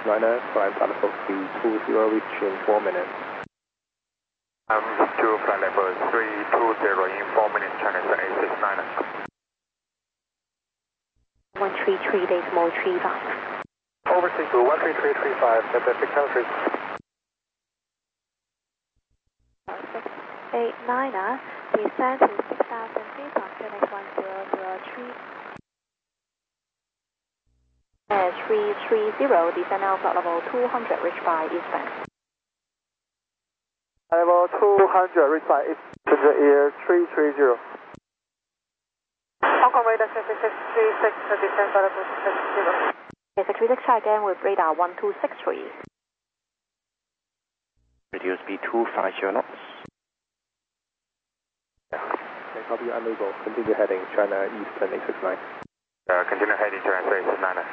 Liner, climb Palace 320, reach in 4 minutes. To flight level 320 in 4 minutes, China 869. 133.35. Overseas to 133.35, Pacific countries. 689, descend to 6,000 feet, Quebec 1003. 330, descend now flight level 200, reach by eastbound. Level 200, reach by east to the air 330. Hong Kong radar 636, descend flight level 260. 636, try again with radar 1263. Reduce speed to 50 knots. Okay, copy, unable. Continue heading, China Eastern 869. Continue heading, China 869.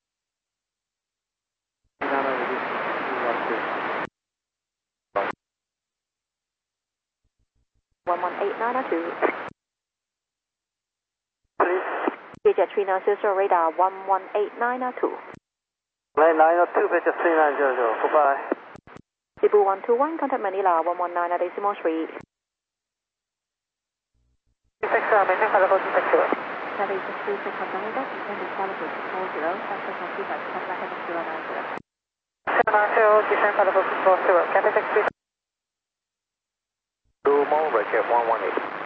11892. Vietjet 3900, radar 11892. 992, Vietjet 3900, goodbye. Cebu 121, contact Manila 119.3. maintain flight level 260. 7636, contact Manila, descend to flight level 240, success on 35, contact heading 090. 090, descend flight level 240, Cathay 63. To Mall, Jet 118.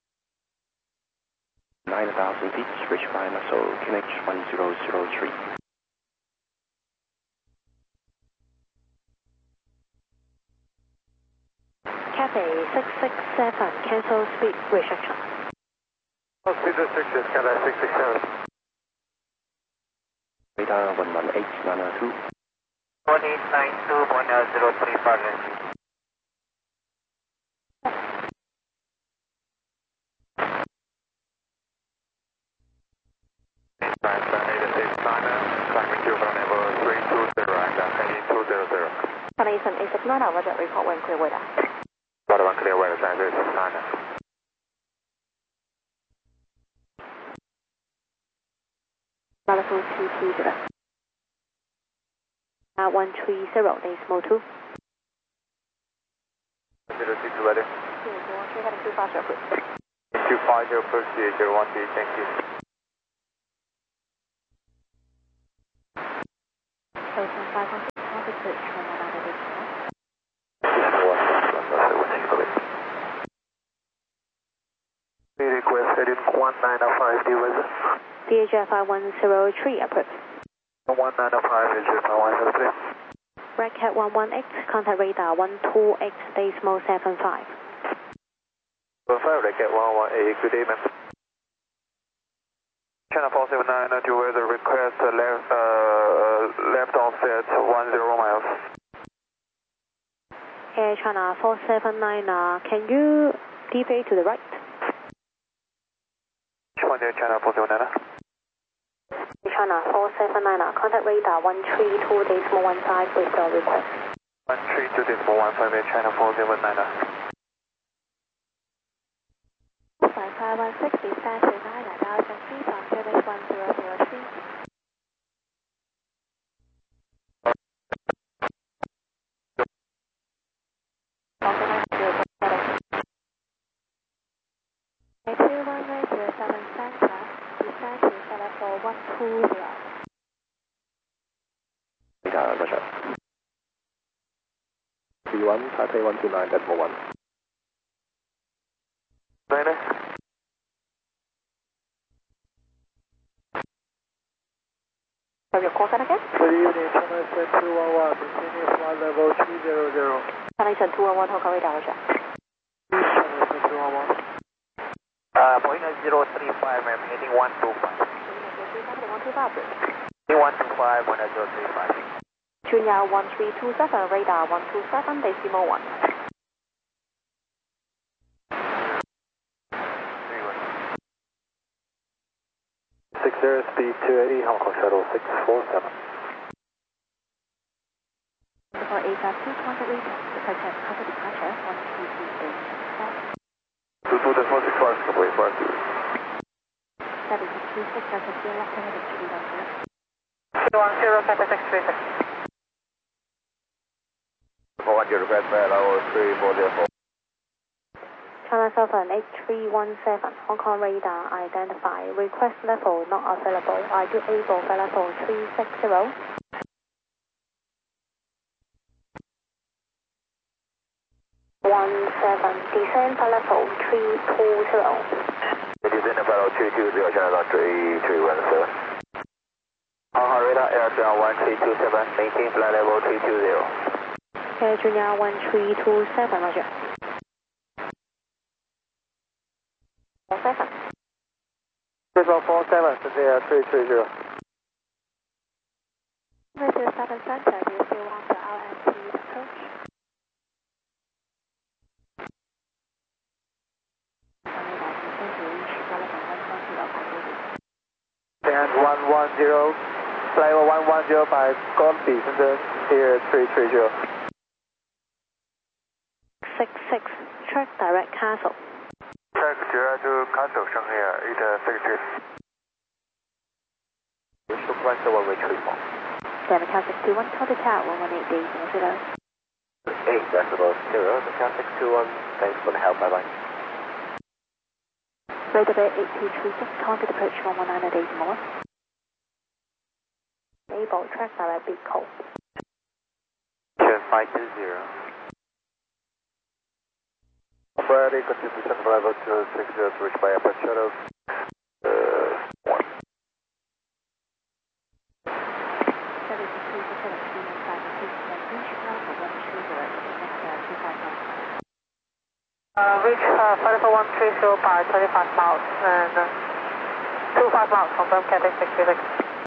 9,000 feet, reach by Nassau, QNH 1003. Cathay 667, cancel speed restriction. Speed restrictions, Cathay 667. Radar 11892. 1892.035. Climbing to flight level 320 and heading 200. Foundation 869, Roger, report when clear weather. Water 1 clear weather, China 869. Level 220. 130, decimal 2. 062 ready. 250, approach. 250, approach the 013, thank you. Ocean 516, traffic search for another distance. Request heading 1905, deal with it. DHF 5103, approach. 1905, DHF 5103. Red Cat 118, contact radar 128, decimal 75. 5, Red Cat 118, good evening. China 479 to weather request left offset 10 miles. Air China 479, can you deviate to the right? China 479. China 479, contact radar 132, decimal 15 with the request. 132, decimal 15, China 479. 5516, descend to 9,000 feet on QNH 1003. Center, descend to level 120. Radar, Roger. 31, Taipei 129.1. 9. Have your call sign again? Good evening, China 211, continue flight level 200. China 211, Hong Kong radar, Roger. China 211. Point 035, I'm heading 125. 125, 1035. Junior 1327, radar 127, decimal 1. 60, speed 280, Hong Kong shuttle 647. For A52, contact radar, protect cover departure 122. 22465, complete for us. 7636, contact left heading 310. 210, Cathay 636. 1 request flight level 3404. China Southern 8317, Hong Kong radar identify. Request level not available. Are you able for level 360? 17, descend for level 320. Descend for level 320, China 3317. Hong Kong radar Air Junior 1327, maintain flight level 320. Air Junior 1327, roger. 47. 4047, Cynthia 330. Radio 7 Center, do you still want the RMP approach? And 110, flight level 110 by Gombe, Shenzhen, here 330. 66, track direct Castle. Track direct to Castle, Shanghai 860. Initial flight 1way 34. Then Cal 61, Total Tower 118 days in Australia. 8 decibel 0, the Cal 621, thanks for the help, bye bye. Radar Bay 8236, target approach 119 days more. Able, track direct big call. 520. Friday, continue descent for level 260 to reach by airport shuttle. 1. Reach flight level 130 by 25 miles and 25 miles, confirm Cathay 66.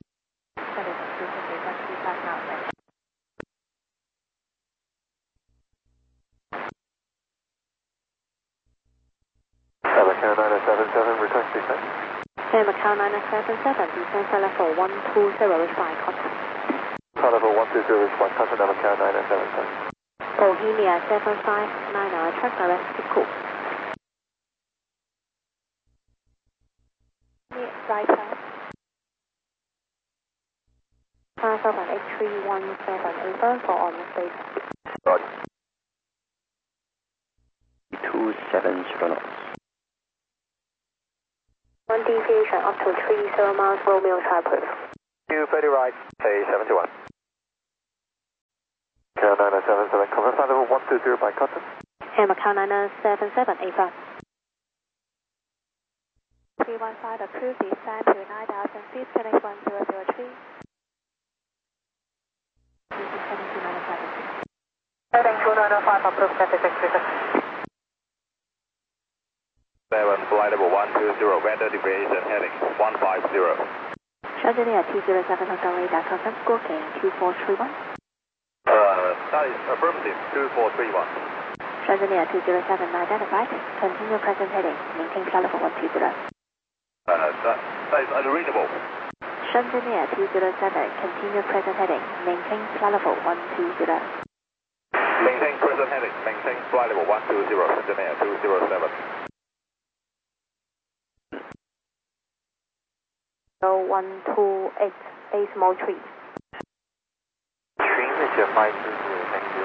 977, request descent. Macau 977, descend for level 120, reach by contact. Level 120, reach by contact, Macau 977. Bohemia 7599, track direct Pico. Right out. China Southern 8317, info for on the state. Roger. 27 knots. One deviation up to 30 miles, Romeo Cypress. 230 right, say 71. Macau 977, confirm flight level 120 by contact. Macau 977, A5. 315 approved, descend to 9,000 feet, connect 1003. Heading 2905, approved, Cathay 66. 7, flight level 120, weather deviation heading 150. Shenzhen 207, Hong Kong radar, confirm score gain 2431. That is affirmative, 2431. Shenzhen 207, identified, continue present heading, maintain flight level 120. That is unreadable. Shenzhen 207, continue present heading, maintain flight level 120. Maintain present heading, maintain flight level 120, Shenzhen 207. 128, A small tree. Train is your 520, thank you.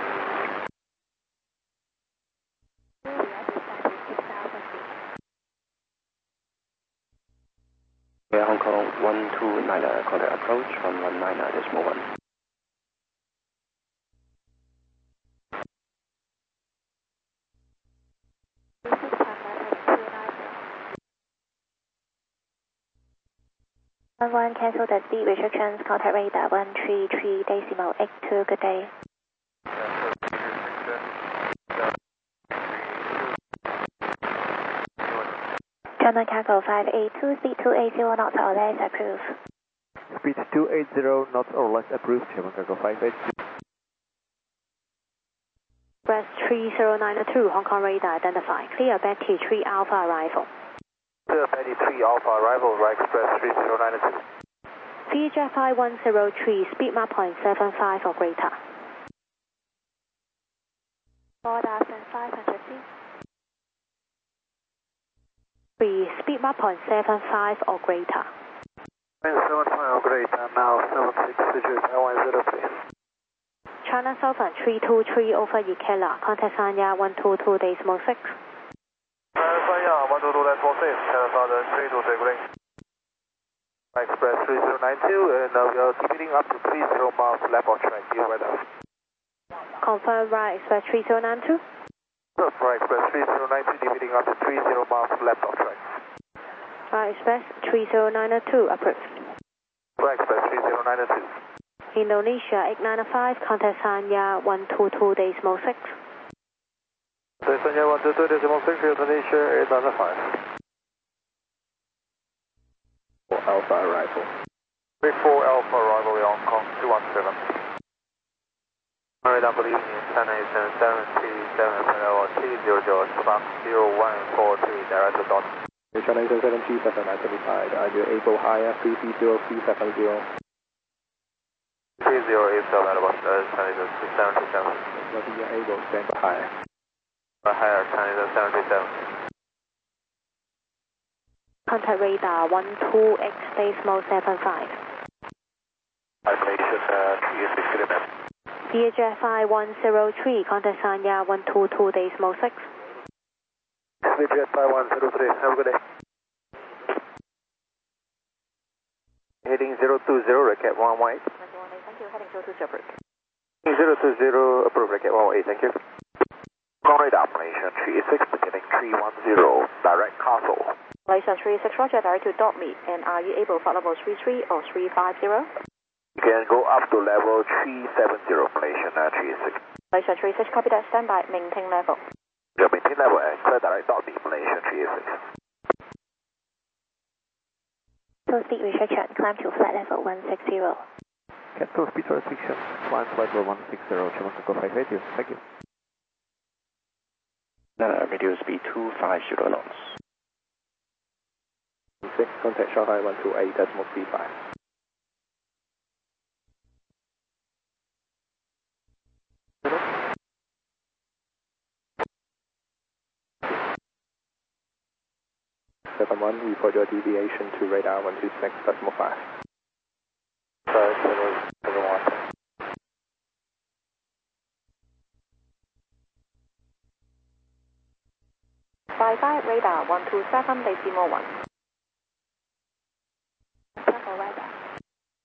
Yeah, Hong Kong 129, contact approach 119.1. One cancel the speed restrictions, contact radar 133.82, good day. German cargo 582, speed 280 knots or less, approved. Speed 280 knots or less approved, German cargo 582. West 3092, Hong Kong radar identified. Clear Betty 3 Alpha arrival. Clear Betty 3 Alpha arrival, right express 3092. VJFI 103, speed map 0.75 or greater. 4,500 feet. 3, speed map 0.75 or greater. 0.75 or greater, now 76 digits, L10 please. China Southern 323 over Ikela, contact Sanya 122.6. Sanya 122.6, China Southern 323, good day. Express 3092, and we are deviating up to 30 miles left on track, deal weather. Confirm right Express 3092. Right Express 3092, deviating up to 30 miles left on track. Right Express 30902, approved. Right Express 3092. Indonesia 895, contact Sanya 122.6. Sanya 122.6, Indonesia 895. Alpha arrival. 34 Alpha arrival in Hong Kong 217. Alright, I believe in China is 727 or T00 Spark 0143 direct to dot. China is 727 identified. Are you able higher 330 30 is available, China is 727. What are you able to stand for higher? Higher, China is 727. Contact radar 12X decimal 75. Calculation 36 km. VHF 103, contact Sanya 122.6. VHF 5103, have a good day. Heading 020, Racket 118. Thank you, heading 020, approved. 020, approved, Racket 118, thank you. Radar, Malaysia 36, beginning 310, direct Castle. Malaysia 36, roger, direct to dot meet, and are you able for level 33 or 350? You can go up to level 370, Malaysia 36. Malaysia 36, copy that, stand by, maintain level. You maintain level and clear direct dot meet, Malaysia 36. So speed restriction, climb to flight level 160. Capital speed restriction, climb flight level 160, German Echo 5 radio, thank you. Radio speed 250 knots. 6, contact Shanghai 128.35. Report your deviation to radar 126.5. Sorry, 701. 55 radar 127.1.